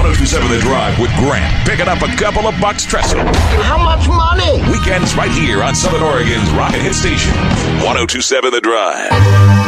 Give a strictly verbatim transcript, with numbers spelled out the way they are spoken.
oh two seven The Drive with Grant. Picking up a couple of bucks Trestle. How much money? Weekends right here on Southern Oregon's Rocket Hit Station. ten twenty-seven The Drive.